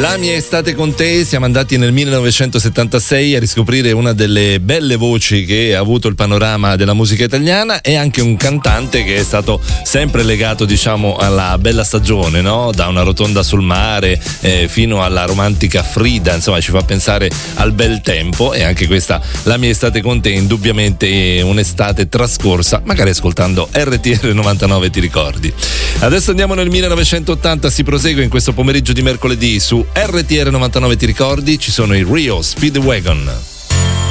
La mia estate con te, siamo andati nel 1976 a riscoprire una delle belle voci che ha avuto il panorama della musica italiana e anche un cantante che è stato sempre legato, diciamo, alla bella stagione, no? Da Una rotonda sul mare fino alla romantica Frida, insomma ci fa pensare al bel tempo, e anche questa La mia estate con te indubbiamente è un'estate trascorsa magari ascoltando RTR 99, ti ricordi. Adesso andiamo nel 1980, si prosegue in questo pomeriggio di mercoledì su RTR 99, ti ricordi, ci sono i Rio Speedwagon.